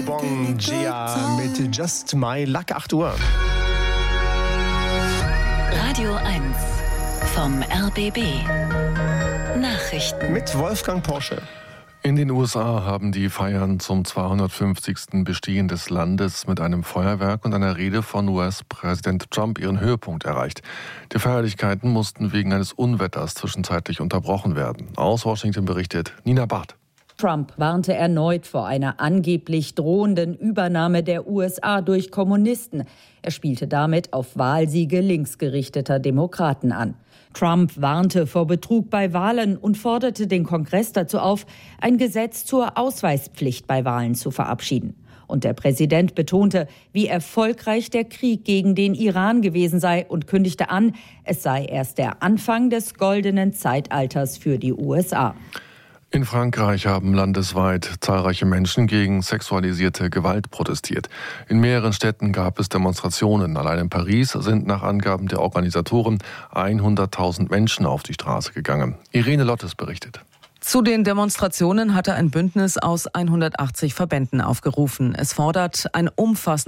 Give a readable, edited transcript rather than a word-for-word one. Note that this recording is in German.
Bon Gia mit Just My Luck, 8 Uhr. Radio 1 vom RBB. Nachrichten Mit Wolfgang Porsche. In den USA haben die Feiern zum 250. Bestehen des Landes mit einem Feuerwerk und einer Rede von US-Präsident Trump ihren Höhepunkt erreicht. Die Feierlichkeiten mussten wegen eines Unwetters zwischenzeitlich unterbrochen werden. Aus Washington berichtet Nina Barth. Trump warnte erneut vor einer angeblich drohenden Übernahme der USA durch Kommunisten. Er spielte damit auf Wahlsiege linksgerichteter Demokraten an. Trump warnte vor Betrug bei Wahlen und forderte den Kongress dazu auf, ein Gesetz zur Ausweispflicht bei Wahlen zu verabschieden. Und der Präsident betonte, wie erfolgreich der Krieg gegen den Iran gewesen sei und kündigte an, es sei erst der Anfang des goldenen Zeitalters für die USA. In Frankreich haben landesweit zahlreiche Menschen gegen sexualisierte Gewalt protestiert. In mehreren Städten gab es Demonstrationen. Allein in Paris sind nach Angaben der Organisatoren 100.000 Menschen auf die Straße gegangen. Irene Lottes berichtet. Zu den Demonstrationen hatte ein Bündnis aus 180 Verbänden aufgerufen. Es fordert ein umfassendes